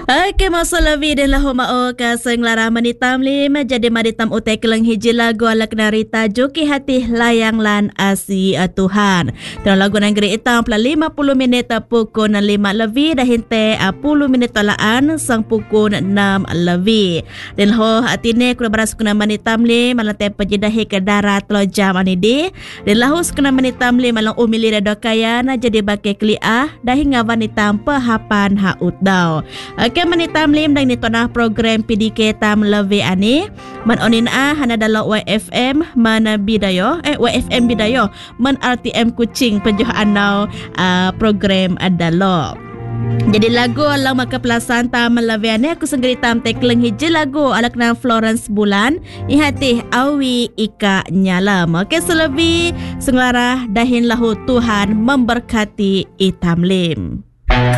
Okey, masa lebih dan lahu ma'o ka senglara manitam lim jadi maritam utai keleng hiji lagu ala kenarita Juki Hati Layang Lan Asi Tuhan. Dan lagu nanggeri itam pula 50 minit pukul 5 lebih dah hinte 10 minit talaan sang pukul 6 lebih. Dan lahu atine kuna baras kuna manitam lim malang tempo jedahi ke darat lo jam anidi. Dan lahu kuna manitam lim malang umili radokayan jadi bakai kliah dah hingga vanitam pehapan hautdau. Okey, manitam lim dan ni tonah program PDK tam leve ani man onin hana dalam YFM mana bidayo YFM bidayo man RTM Kuching penjuh anau program adalo. Jadi lagu alang maka pelasan tam leve ani aku senggeri tam tekleng hiji lagu alak na Florence Bulan ihati awi ika nyalam. Okey, selebih senglara dahin lahu Tuhan memberkati itam lim.